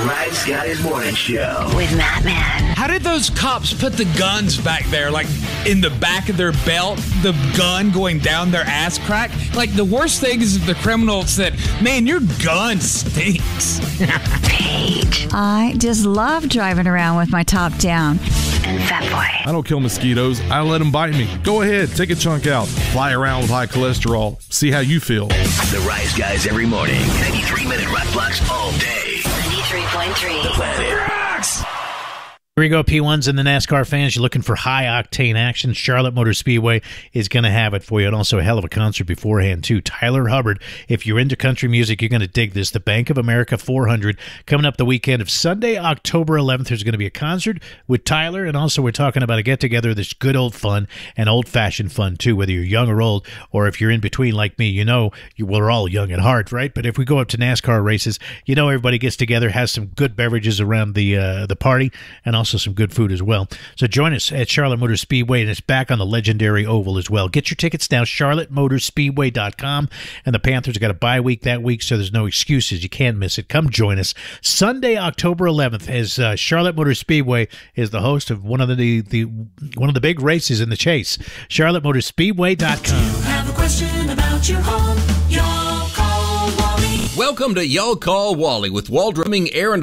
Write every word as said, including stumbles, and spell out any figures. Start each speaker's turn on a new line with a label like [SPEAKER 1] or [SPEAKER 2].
[SPEAKER 1] Rise Guys Morning Show
[SPEAKER 2] with Matt Man.
[SPEAKER 3] How did those cops put the guns back there, like in the back of their belt, the gun going down their ass crack? Like, the worst thing is the criminal said, man, your gun stinks.
[SPEAKER 2] Paige.
[SPEAKER 4] I just love driving around with my top down.
[SPEAKER 2] And Fat Boy.
[SPEAKER 5] I don't kill mosquitoes. I let them bite me. Go ahead, take a chunk out. Fly around with high cholesterol. See how you feel.
[SPEAKER 1] The Rise Guys every morning. ninety-three minute rock blocks all day.
[SPEAKER 2] ninety-three point three.
[SPEAKER 1] The Planet Rocks.
[SPEAKER 6] Here we go, P ones and the NASCAR fans. You're looking for high-octane action. Charlotte Motor Speedway is going to have it for you, and also a hell of a concert beforehand, too. Tyler Hubbard, if you're into country music, you're going to dig this. The Bank of America four hundred coming up the weekend of Sunday, October eleventh. There's going to be a concert with Tyler, and also we're talking about a get-together that's good old fun and old-fashioned fun, too, whether you're young or old, or if you're in between like me. You know, you, we're all young at heart, right? But if we go up to NASCAR races, you know everybody gets together, has some good beverages around the uh, the party, and also some good food as well. So join us at Charlotte Motor Speedway, and it's back on the legendary oval as well. Get your tickets now, charlotte motor speedway dot com. And the Panthers got a bye week that week, so there's no excuses. You can't miss it. Come join us Sunday, October eleventh, as uh, Charlotte Motor Speedway is the host of one of the, the one of the big races in the chase. charlotte motor speedway dot com.
[SPEAKER 7] Have a question about your home? Y'all call Wally.
[SPEAKER 8] Welcome to Y'all Call Wally with Wall Drumming Air and